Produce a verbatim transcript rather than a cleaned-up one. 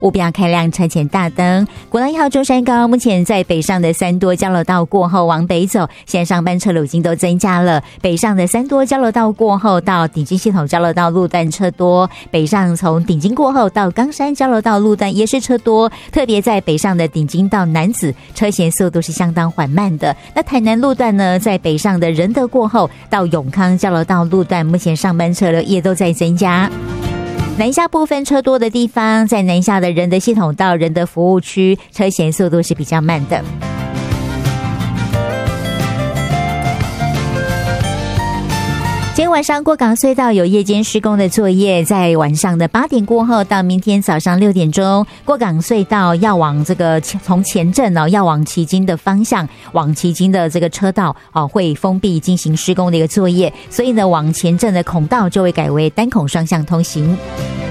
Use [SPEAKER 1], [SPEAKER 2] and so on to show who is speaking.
[SPEAKER 1] 务必要开亮车前大灯。国道一号中山高目前在北上的三多交流道过后往北走，现在上班车流已经都增加了。北上的三多交流道过后到顶金系统交流道路段车多，北上从顶金过后到冈山交流道路段也是车多，特别在北上的顶金到楠梓车前速度是相当缓慢的。那台南路段呢，在北上的仁德过后到永康交流道路段，目前上班车流也都在增加。南下部分车多的地方，在南下的仁德系统到仁德服务区，车前速度是比较慢的。今天晚上过港隧道有夜间施工的作业，在晚上的八点过后到明天早上六点钟，过港隧道要往这个从前镇哦，要往旗津的方向，往旗津的这个车道哦会封闭进行施工的一个作业，所以呢，往前镇的孔道就会改为单孔双向通行。